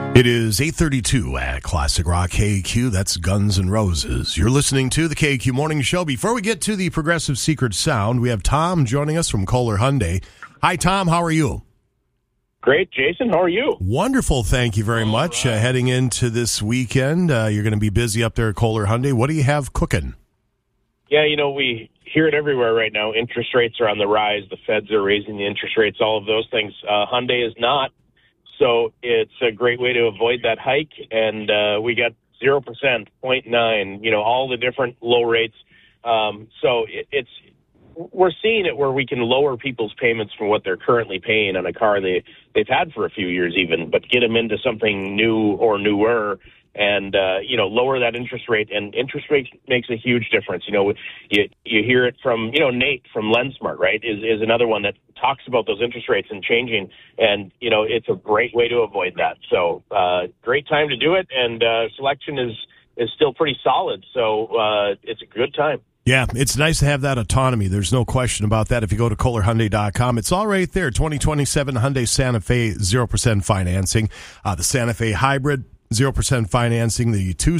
It is 8:32 at Classic Rock KQ. That's Guns N' Roses. You're listening to the KQ Morning Show. Before we get to the Progressive Secret Sound, we have Tom joining us from Kohler Hyundai. Hi, Tom. How are you? Great, Jason. How are you? Wonderful. Thank you very much. Right. Heading into this weekend, you're going to be busy up there at Kohler Hyundai. What do you have cooking? Yeah, we hear it everywhere right now. Interest rates are on the rise. The feds are raising the interest rates, all of those things. Hyundai is not. So it's a great way to avoid that hike. And we got 0%, 0.9, all the different low rates. So we're seeing it where we can lower people's payments from what they're currently paying on a car they've had for a few years even, but get them into something new or newer and, lower that interest rate. And interest rate makes a huge difference. You hear it from, Nate from LensSmart, right, is another one that talks about those interest rates and changing. And, it's a great way to avoid that. So great time to do it. And selection is still pretty solid. So it's a good time. Yeah, it's nice to have that autonomy. There's no question about that. If you go to KohlerHyundai.com, it's all right there. 2027 Hyundai Santa Fe, 0% financing. The Santa Fe Hybrid, 0% financing. The